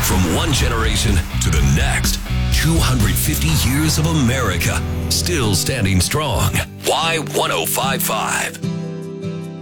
From one generation to the next, 250 years of America, still standing strong. Y1055.